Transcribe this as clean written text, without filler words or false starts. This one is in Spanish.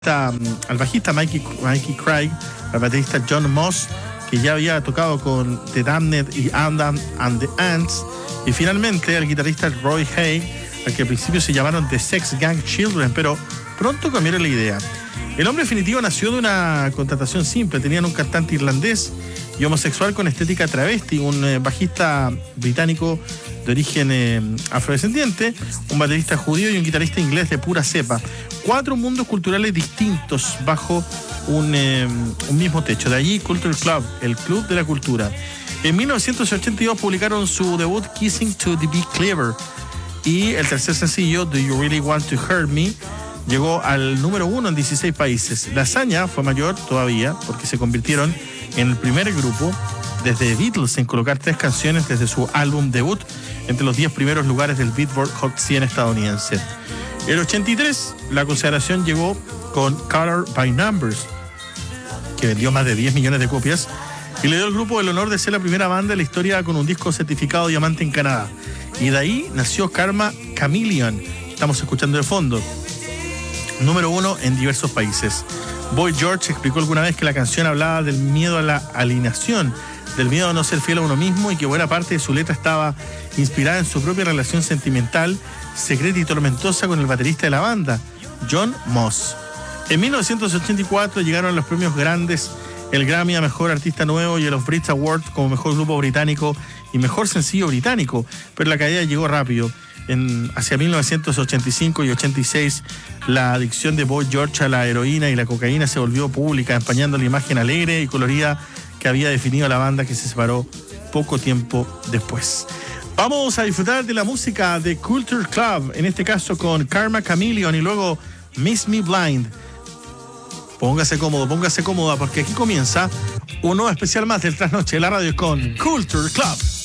al bajista Mikey Craig, al baterista John Moss, que ya había tocado con The Damned y Adam and the Ants, y finalmente al guitarrista Roy Hay, al que al principio se llamaron The Sex Gang Children, pero pronto cambiaron la idea. El hombre definitivo nació de una contratación simple. Tenían un cantante irlandés y homosexual con estética travesti, un bajista británico de origen afrodescendiente, un baterista judío y un guitarrista inglés de pura cepa. 4 mundos culturales distintos bajo un mismo techo. De allí Culture Club, el club de la cultura. En 1982 publicaron su debut Kissing to Be Clever, y el tercer sencillo Do You Really Want to Hurt Me llegó al número 1 en 16 países. La hazaña fue mayor todavía porque se convirtieron en el primer grupo desde Beatles en colocar 3 canciones desde su álbum debut entre los 10 primeros lugares del Billboard Hot 100 estadounidense. En el 83 la consagración llegó con Color by Numbers, que vendió más de 10 millones de copias y le dio al grupo el honor de ser la primera banda en la historia con un disco certificado diamante en Canadá. Y de ahí nació Karma Chameleon, estamos escuchando de fondo, número 1 en diversos países. Boy George explicó alguna vez que la canción hablaba del miedo a la alienación, del miedo a no ser fiel a uno mismo, y que buena parte de su letra estaba inspirada en su propia relación sentimental, secreta y tormentosa con el baterista de la banda, John Moss. En 1984 llegaron los premios grandes, el Grammy a Mejor Artista Nuevo y los Brit Awards como Mejor Grupo Británico y Mejor Sencillo Británico, pero la caída llegó rápido. Hacia 1985 y 86, la adicción de Boy George a la heroína y la cocaína se volvió pública, empañando la imagen alegre y colorida que había definido a la banda, que se separó poco tiempo después. Vamos a disfrutar de la música de Culture Club, en este caso con Karma Chameleon y luego Miss Me Blind. Póngase cómodo, póngase cómoda, porque aquí comienza un nuevo especial más del Trasnoche de la Radio con Culture Club.